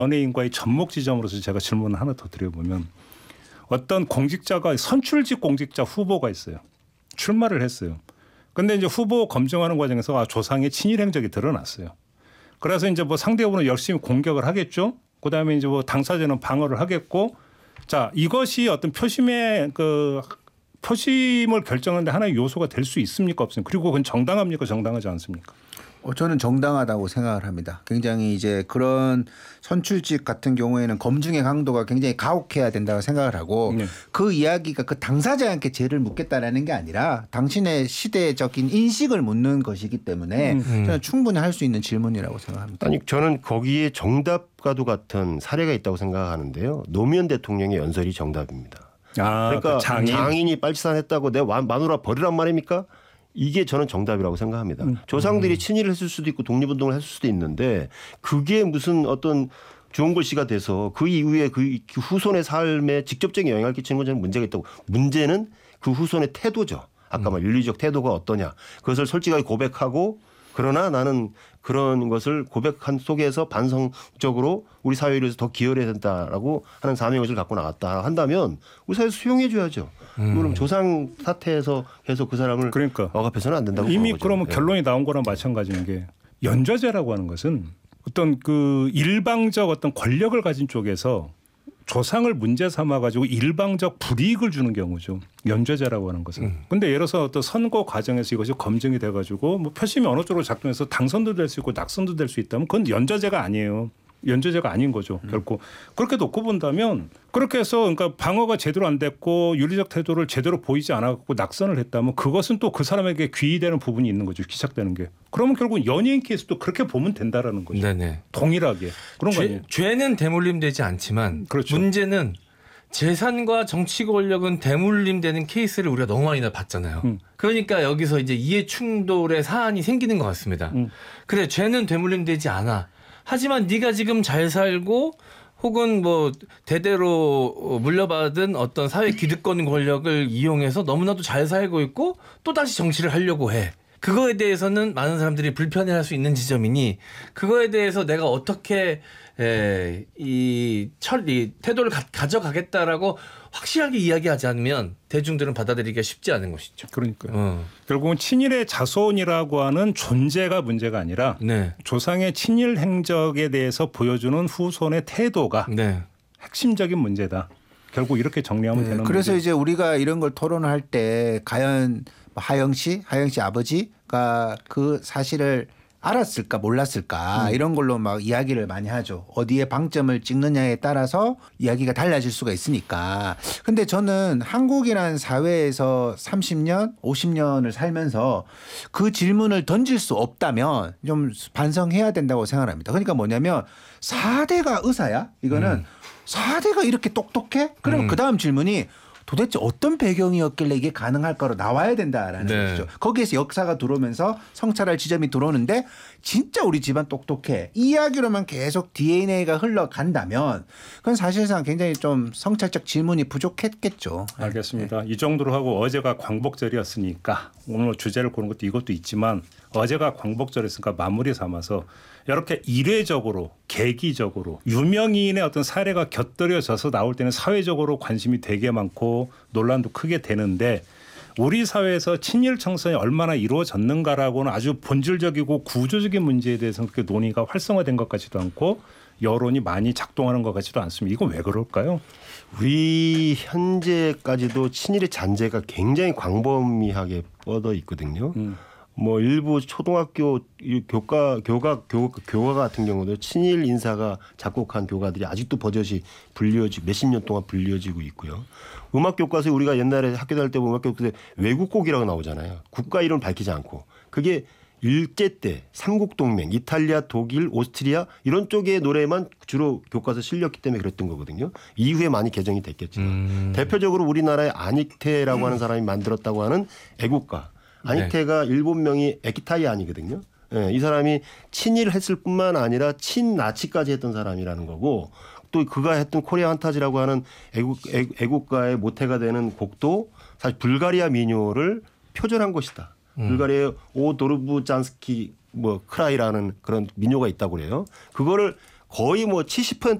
연예인과의 접목 지점으로서 제가 질문을 하나 더 드려보면 어떤 공직자가 선출직 공직자 후보가 있어요. 출마를 했어요. 근데 이제 후보 검증하는 과정에서 조상의 친일 행적이 드러났어요. 그래서 이제 뭐 상대 후보는 열심히 공격을 하겠죠. 그다음에 이제 뭐 당사자는 방어를 하겠고, 자 이것이 어떤 표심의 표심을 결정하는데 하나의 요소가 될 수 있습니까 없습니까? 그리고 그건 정당합니까 정당하지 않습니까? 저는 정당하다고 생각을 합니다. 굉장히 이제 그런 선출직 같은 경우에는 검증의 강도가 굉장히 가혹해야 된다고 생각을 하고 네. 그 이야기가 그 당사자한테 죄를 묻겠다라는 게 아니라 당신의 시대적인 인식을 묻는 것이기 때문에 저는 충분히 할 수 있는 질문이라고 생각합니다. 아니 저는 거기에 정답과도 같은 사례가 있다고 생각하는데요. 노무현 대통령의 연설이 정답입니다. 그러니까 장인이 빨치산했다고 내 마누라 버리란 말입니까? 이게 저는 정답이라고 생각합니다. 조상들이 친일을 했을 수도 있고 독립운동을 했을 수도 있는데 그게 무슨 어떤 좋은 글씨가 돼서 그 이후에 그 후손의 삶에 직접적인 영향을 끼치는 건 저는 문제가 있다고. 문제는 그 후손의 태도죠. 아까 말 윤리적 태도가 어떠냐. 그것을 솔직하게 고백하고 그러나 나는 그런 것을 고백한 속에서 반성적으로 우리 사회를 위해서 더 기여해야 된다라고 하는 사명의식을 갖고 나갔다 한다면 우리 사회에서 수용해 줘야죠. 그럼 조상 사태에서 계속 그 사람을 억압해서는 안 된다고 이미 거죠. 그러면 결론이 나온 거랑 마찬가지인 게 연좌제라고 하는 것은 어떤 그 일방적 어떤 권력을 가진 쪽에서 조상을 문제 삼아 가지고 일방적 불이익을 주는 경우죠. 연좌제라고 하는 것은. 근데 예를 들어서 어떤 선거 과정에서 이것이 검증이 돼 가지고 뭐 표심이 어느 쪽으로 작동해서 당선도 될 수 있고 낙선도 될 수 있다면 그건 연좌제가 아니에요. 연좌제가 아닌 거죠. 결코. 그렇게 놓고 본다면 그렇게 해서 그러니까 방어가 제대로 안 됐고 윤리적 태도를 제대로 보이지 않았고 낙선을 했다면 그것은 또 그 사람에게 귀의되는 부분이 있는 거죠. 기착되는 게. 그러면 결국 연예인 케이스도 그렇게 보면 된다라는 거죠. 네네. 동일하게. 그런 거 아니에요. 죄는 대물림되지 않지만 그렇죠. 문제는 재산과 정치 권력은 대물림되는 케이스를 우리가 너무 많이 봤잖아요. 그러니까 여기서 이제 이해 충돌의 사안이 생기는 것 같습니다. 그래 죄는 대물림되지 않아. 하지만 네가 지금 잘 살고 혹은 뭐 대대로 물려받은 어떤 사회 기득권 권력을 이용해서 너무나도 잘 살고 있고 또 다시 정치를 하려고 해. 그거에 대해서는 많은 사람들이 불편해할 수 있는 지점이니 그거에 대해서 내가 어떻게 이 태도를 가져가겠다라고 확실하게 이야기하지 않으면 대중들은 받아들이기가 쉽지 않은 것이죠. 그러니까요. 결국은 친일의 자손이라고 하는 존재가 문제가 아니라 네. 조상의 친일 행적에 대해서 보여주는 후손의 태도가 핵심적인 문제다. 결국 이렇게 정리하면 되는 그래서 문제. 이제 우리가 이런 걸 토론을 할 때 과연 하영 씨 아버지가 그 사실을 알았을까 몰랐을까 이런 걸로 막 이야기를 많이 하죠. 어디에 방점을 찍느냐에 따라서 이야기가 달라질 수가 있으니까. 근데 저는 한국이라는 사회에서 30년, 50년을 살면서 그 질문을 던질 수 없다면 좀 반성해야 된다고 생각합니다. 그러니까 뭐냐면 4대가 의사야? 이거는 4대가 이렇게 똑똑해? 그러면 그다음 질문이 도대체 어떤 배경이었길래 이게 가능할까로 나와야 된다라는 것이죠. 거기에서 역사가 들어오면서 성찰할 지점이 들어오는데 진짜 우리 집안 똑똑해. 이 이야기로만 계속 DNA가 흘러간다면 그건 사실상 굉장히 좀 성찰적 질문이 부족했겠죠. 알겠습니다. 이 정도로 하고 어제가 광복절이었으니까 오늘 주제를 고른 것도 이것도 있지만 어제가 광복절이었으니까 마무리 삼아서 이렇게 이례적으로 계기적으로 유명인의 어떤 사례가 곁들여져서 나올 때는 사회적으로 관심이 되게 많고 논란도 크게 되는데 우리 사회에서 친일 청산이 얼마나 이루어졌는가라고는 아주 본질적이고 구조적인 문제에 대해서는 그렇게 논의가 활성화된 것 같지도 않고 여론이 많이 작동하는 것 같지도 않습니다. 이건 왜 그럴까요? 우리 현재까지도 친일의 잔재가 굉장히 광범위하게 뻗어 있거든요. 뭐 일부 초등학교 교과 같은 경우도 친일 인사가 작곡한 교가들이 아직도 버젓이 불려지고 몇십 년 동안 불려지고 있고요. 음악 교과서에 우리가 옛날에 학교 다닐 때 음악 교과서에 외국곡이라고 나오잖아요. 국가 이름 밝히지 않고 그게 일제 때 삼국동맹, 이탈리아, 독일, 오스트리아 이런 쪽의 노래만 주로 교과서 실렸기 때문에 그랬던 거거든요. 이후에 많이 개정이 됐겠지만 대표적으로 우리나라의 안익태라고 하는 사람이 만들었다고 하는 애국가. 안익태가 일본 명이 에키타이안이거든요. 이 사람이 친일을 했을 뿐만 아니라 친나치까지 했던 사람이라는 거고 또 그가 했던 코리아 환타지라고 하는 애국가의 모태가 되는 곡도 사실 불가리아 민요를 표절한 것이다. 불가리아의 오 도르부잔스키 뭐 크라이라는 그런 민요가 있다고 그래요. 그거를 거의 뭐 70%